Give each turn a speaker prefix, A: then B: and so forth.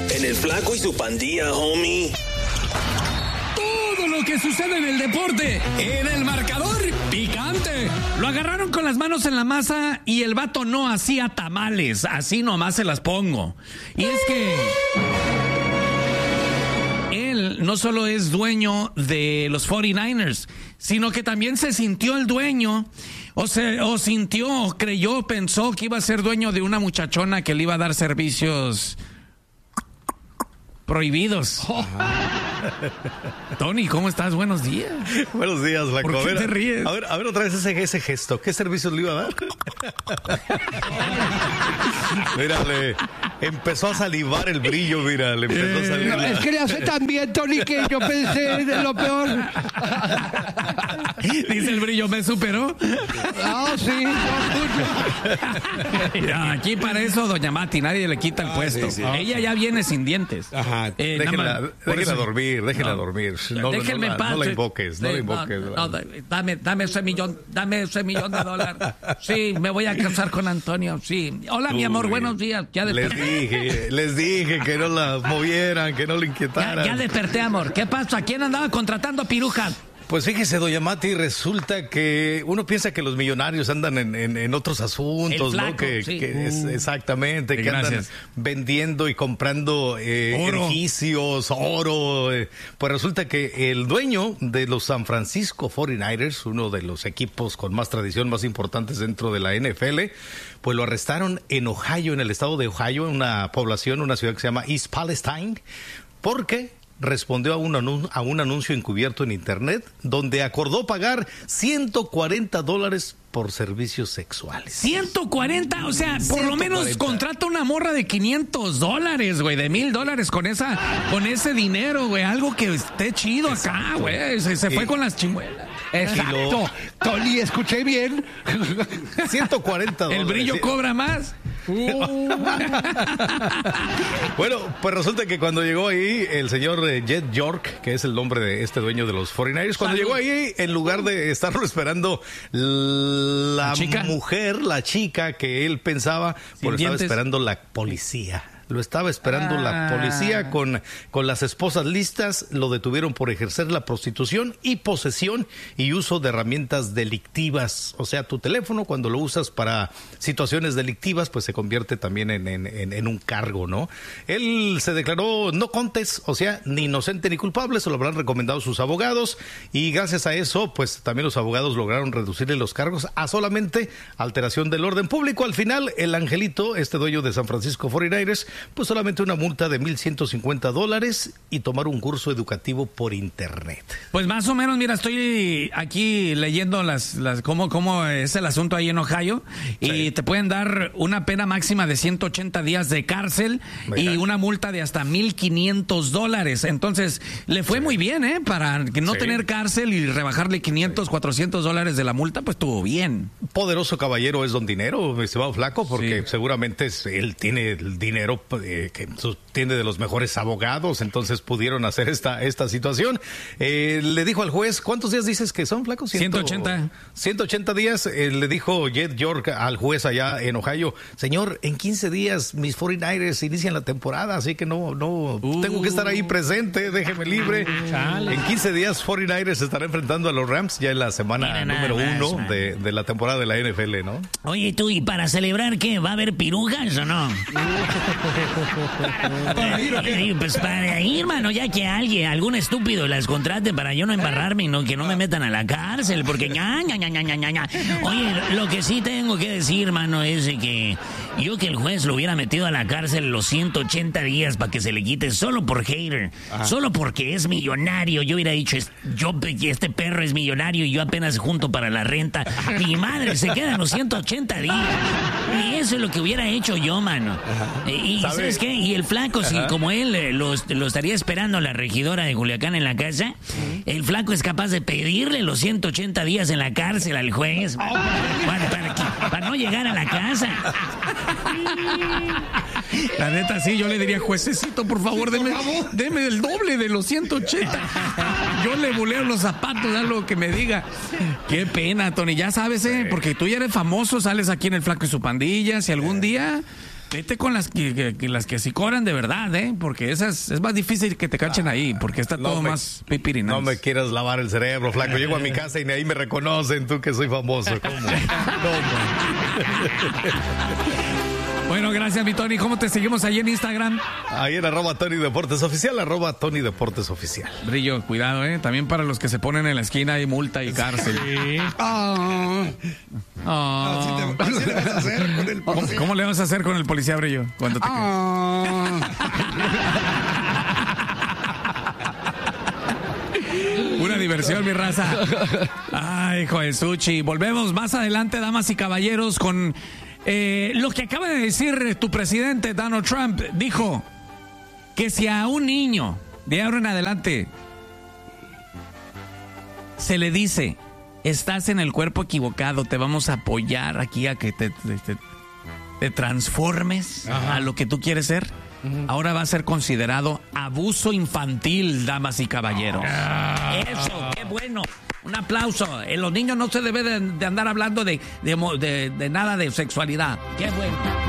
A: En el Flaco y su pandilla, homie.
B: Todo lo que sucede en el deporte, en el marcador picante. Lo agarraron con las manos en la masa y el vato no hacía tamales. Así nomás se las pongo. Y es que él no solo es dueño de los 49ers, sino que también se sintió el dueño, pensó que iba a ser dueño de una muchachona que le iba a dar servicios prohibidos. Tony, ¿cómo estás? Buenos días.
C: Buenos días, Flaco.
B: ¿Por qué te ríes?
C: A ver otra vez ese gesto. ¿Qué servicios le iba a dar? Mírale, empezó a salivar el brillo, mira, le empezó a salir.
D: No, es que le hace tan bien, Tony, que yo pensé de lo peor.
B: Dice el brillo, ¿me superó?
D: Sí.
B: Mira, aquí para eso, doña Mati, nadie le quita el puesto.
C: Sí.
B: Ella ya viene sin dientes.
C: Ajá, déjela dormir.
B: Déjenme en paz.
C: No la invoques, no la invoques.
B: No, dame ese millón de dólares. Sí, me voy a casar con Antonio, sí. Hola, mi amor, buenos días. Ya desperté.
C: Les dije que no la movieran, que no la inquietaran.
B: Ya desperté, amor. ¿Qué pasa? ¿Quién andaba contratando pirujas?
C: Pues fíjese, doña Mati, resulta que uno piensa que los millonarios andan en otros asuntos,
B: el flaco,
C: ¿no? Que es exactamente, que
B: gracias.
C: andan vendiendo y comprando edificios, oro. Pues resulta que el dueño de los San Francisco 49ers, uno de los equipos con más tradición, más importantes dentro de la NFL, pues lo arrestaron en Ohio, en el estado de Ohio, en una población, una ciudad que se llama East Palestine, porque respondió a un anuncio encubierto en internet donde acordó pagar $140 por servicios sexuales.
B: 140, o sea, por lo menos contrata una morra de $500, güey, de $1,000 con ese dinero, güey, algo que esté chido acá, güey. Se fue con las chimuelas.
D: Exacto. Tony, escuché bien.
C: $140.
B: El brillo cobra más.
C: Bueno, pues resulta que cuando llegó ahí el señor Jed York, que es el nombre de este dueño de los 49ers, cuando llegó ahí, en lugar de estarlo esperando la chica que él pensaba, pues lo estaba esperando la policía. Lo estaba esperando la policía con las esposas listas. Lo detuvieron por ejercer la prostitución y posesión y uso de herramientas delictivas. O sea, tu teléfono, cuando lo usas para situaciones delictivas, pues se convierte también en un cargo, ¿no? Él se declaró no contest, o sea, ni inocente ni culpable. Se lo habrán recomendado sus abogados. Y gracias a eso, pues también los abogados lograron reducirle los cargos a solamente alteración del orden público. Al final, el angelito, este dueño de San Francisco 49ers, pues solamente una multa de $1,150 y tomar un curso educativo por internet.
B: Pues más o menos, mira, estoy aquí leyendo cómo es el asunto ahí en Ohio, y te pueden dar una pena máxima de 180 días de cárcel y una multa de hasta $1,500. Entonces, le fue muy bien, para no tener cárcel y rebajarle $500, $400 de la multa, pues estuvo bien.
C: Poderoso caballero es don Dinero, mi estimado Flaco, porque seguramente él tiene el dinero que tiene de los mejores abogados, entonces pudieron hacer esta situación. Le dijo al juez, ¿cuántos días dices que son, Flaco?
B: 180.
C: 180 días, le dijo Jed York al juez allá en Ohio, señor, en 15 días mis 49ers inician la temporada, así que no tengo que estar ahí presente, déjeme libre. En 15 días 49ers se estará enfrentando a los Rams ya en la semana número 1 de la temporada de la NFL, ¿no?
E: Oye, tú, ¿y para celebrar qué? ¿Va a haber pirujas o no? Pues para ir, mano, ya que algún estúpido las contrate para yo no embarrarme y que no me metan a la cárcel, porque Oye, lo que sí tengo que decir, mano, es que el juez lo hubiera metido a la cárcel los 180 días para que se le quite solo por hater, solo porque es millonario. Yo hubiera dicho, este perro es millonario y yo apenas junto para la renta. Mi madre, se quedan los 180 días. Y eso es lo que hubiera hecho yo, mano. Y ¿sabes qué? Y el Flaco, si como él lo estaría esperando la regidora de Culiacán en la casa, el Flaco es capaz de pedirle los 180 días en la cárcel al juez para no llegar a la casa.
B: La neta, sí, yo le diría, juececito, por favor, deme el doble de los 180. Yo le buleo los zapatos, algo que me diga. Qué pena, Tony, ya sabes, porque tú ya eres famoso, sales aquí en el Flaco y su pandilla. Si algún día Vete con las que sí cobran de verdad, porque esas es más difícil que te cachen ahí, porque está todo más pipirinado.
C: No me quieras lavar el cerebro, flaco. Llego a mi casa y ni ahí me reconocen, tú que soy famoso. ¿Cómo?
B: Bueno, gracias, mi Tony. ¿Cómo te seguimos ahí en Instagram?
C: Ahí en @TonyDeportesOficial, @TonyDeportesOficial.
B: Brillo, cuidado, también para los que se ponen en la esquina hay multa y cárcel. Sí.
C: ¿Así le vas a hacer con el policía?
B: ¿Cómo le vas a hacer con el policía, Brillo? Cuando te Una diversión, mi raza. Ay, hijo de Suchi. Volvemos más adelante, damas y caballeros, con lo que acaba de decir tu presidente, Donald Trump. Dijo que si a un niño de ahora en adelante se le dice, estás en el cuerpo equivocado, te vamos a apoyar aquí a que te transformes a lo que tú quieres ser. Ahora va a ser considerado abuso infantil, damas y caballeros. Eso, qué bueno. Un aplauso. En los niños no se debe de andar hablando de nada de sexualidad. Qué bueno.